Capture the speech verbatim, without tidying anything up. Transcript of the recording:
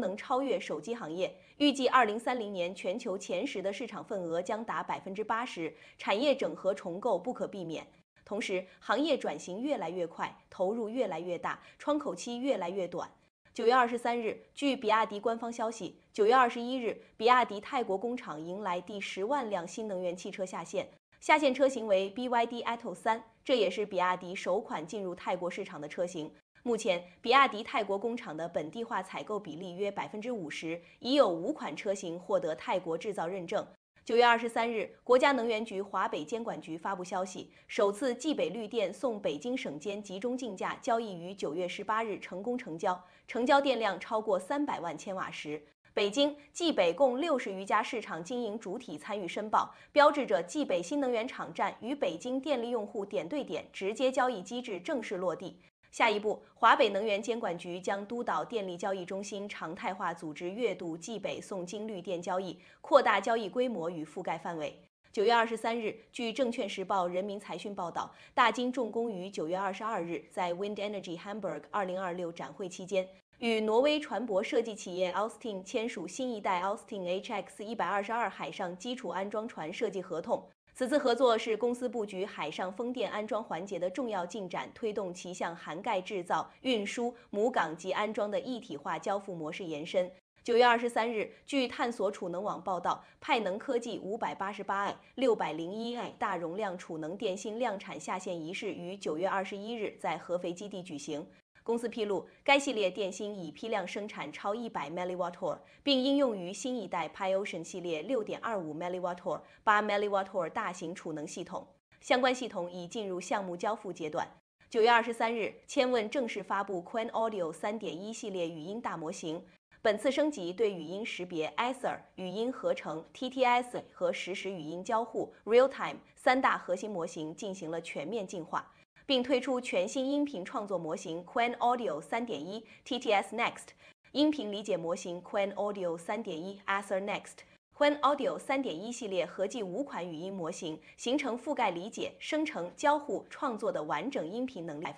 能超越手机行业。预计二零三零年全球前十的市场份额将达百分之八十，产业整合重构不可避免。同时，行业转型越来越快，投入越来越大，窗口期越来越短。九月二十三日，据比亚迪官方消息，九月二十一日，比亚迪泰国工厂迎来第十万辆新能源汽车下线，下线车型为 B Y D Atto 三，这也是比亚迪首款进入泰国市场的车型。目前，比亚迪泰国工厂的本地化采购比例约百分之五十，已有五款车型获得泰国制造认证。九月二十三日，国家能源局华北监管局发布消息，首次冀北绿电送北京省间集中竞价交易于九月十八日成功成交，成交电量超过三百万千瓦时。北京、冀北共六十余家市场经营主体参与申报，标志着冀北新能源场站与北京电力用户点对点直接交易机制正式落地。下一步，华北能源监管局将督导电力交易中心常态化组织月度冀北送京绿电交易，扩大交易规模与覆盖范围。九月二十三日，据证券时报人民财讯报道，大金重工于九月二十二日在 Wind Energy Hamburg 二零二六展会期间，与挪威船舶设计企业 Austin 签署新一代 Austin H X 一百二十二海上基础安装船设计合同。此次合作是公司布局海上风电安装环节的重要进展，推动其向涵盖制造、运输、母港及安装的一体化交付模式延伸。九月二十三日，据探索储能网报道，派能科技五百八十八 i、六百零一 i 大容量储能电芯量产下线仪式于九月二十一日在合肥基地举行。公司披露，该系列电芯已批量生产超一百 milliwatt-hour， 并应用于新一代 Piocean 系列 六点二五 milliwatt-hour、八 milliwatt-hour 大型储能系统。相关系统已进入项目交付阶段。九月二十三日，千问正式发布 Qwen Audio 三点一 系列语音大模型。本次升级对语音识别 Ether、语音合成 T T S 和实时语音交互 Real-time 三大核心模型进行了全面进化，并推出全新音频创作模型 Qwen Audio 三点一 T T S Next， 音频理解模型 Qwen Audio 三点一 Ether Next。Qwen Audio 三点一 系列合计五款语音模型，形成覆盖理解、生成、交互、创作的完整音频能力。